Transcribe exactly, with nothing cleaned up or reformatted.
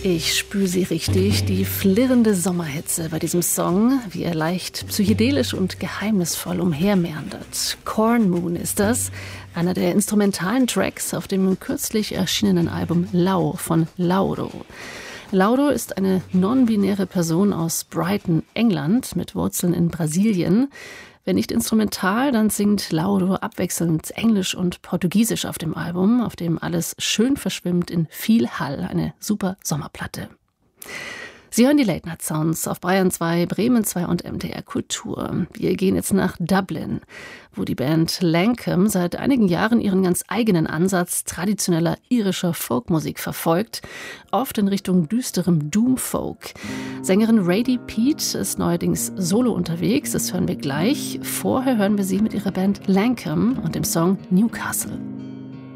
Ich spüre sie richtig, die flirrende Sommerhitze bei diesem Song, wie er leicht psychedelisch und geheimnisvoll umhermeandert. Corn Moon ist das, einer der instrumentalen Tracks auf dem kürzlich erschienenen Album Lau von Lauro. Lauro ist eine non-binäre Person aus Brighton, England, mit Wurzeln in Brasilien. Wenn nicht instrumental, dann singt Lauro abwechselnd Englisch und Portugiesisch auf dem Album, auf dem alles schön verschwimmt in viel Hall, eine super Sommerplatte. Sie hören die Late Night Sounds auf Bayern zwei, Bremen zwei und M D R Kultur. Wir gehen jetzt nach Dublin, wo die Band Lankum seit einigen Jahren ihren ganz eigenen Ansatz traditioneller irischer Folkmusik verfolgt, oft in Richtung düsterem Doom-Folk. Sängerin Radie Peat ist neuerdings solo unterwegs, das hören wir gleich. Vorher hören wir sie mit ihrer Band Lankum und dem Song Newcastle.